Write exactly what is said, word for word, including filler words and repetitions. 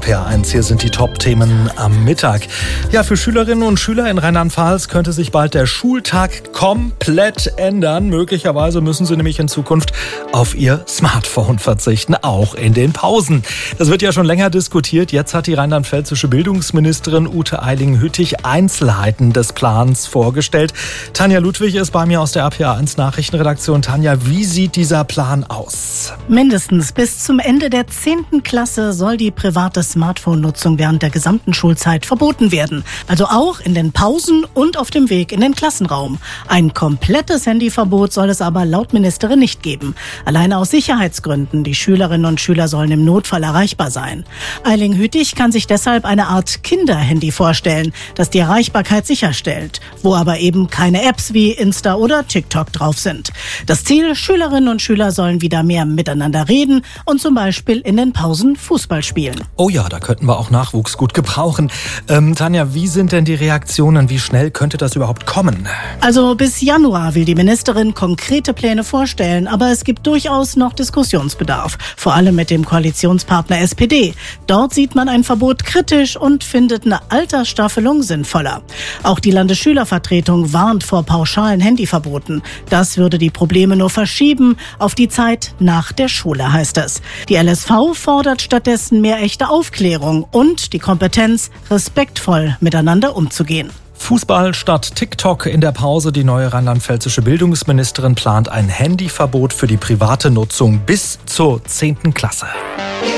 P R eins. Hier sind die Top-Themen am Mittag. Ja, für Schülerinnen und Schüler in Rheinland-Pfalz könnte sich bald der Schultag komplett ändern. Möglicherweise müssen sie nämlich in Zukunft auf ihr Smartphone verzichten, auch in den Pausen. Das wird ja schon länger diskutiert. Jetzt hat die rheinland-pfälzische Bildungsministerin Ute Eiling-Hüttig Einzelheiten des Plans vorgestellt. Tanja Ludwig ist bei mir aus der A P R eins Nachrichtenredaktion. Tanja, wie sieht dieser Plan aus? Mindestens bis zum Ende der zehnten Klasse soll die private Smartphone-Nutzung während der gesamten Schulzeit verboten werden. Also auch in den Pausen und auf dem Weg in den Klassenraum. Ein komplettes Handyverbot soll es aber laut Ministerin nicht geben. Alleine aus Sicherheitsgründen. Die Schülerinnen und Schüler sollen im Notfall erreichbar sein. Eiling-Hüttig kann sich deshalb eine Art Kinderhandy vorstellen, das die Erreichbarkeit sicherstellt, wo aber eben keine Apps wie Insta oder TikTok drauf sind. Das Ziel: Schülerinnen und Schüler sollen wieder mehr miteinander reden und zum Beispiel in den Pausen Fußball spielen. Oh ja, da könnten wir auch Nachwuchs gut gebrauchen. Ähm, Tanja, wie sind denn die Reaktionen? Wie schnell könnte das überhaupt kommen? Also bis Januar will die Ministerin konkrete Pläne vorstellen, aber es gibt durchaus noch Diskussionsbedarf. Vor allem mit dem Koalitionspartner S P D. Dort sieht man ein Verbot kritisch und findet eine Altersstaffelung sinnvoller. Auch die Landesschülervertretung warnt vor pauschalen Handyverboten. Das würde die Probleme nur verschieben auf die Zeit nach der Schule, heißt es. Die L S V fordert stattdessen mehr echte Aufklärung und die Kompetenz, respektvoll miteinander umzugehen. Fußball statt TikTok in der Pause. Die neue rheinland-pfälzische Bildungsministerin plant ein Handyverbot für die private Nutzung bis zur zehnten Klasse.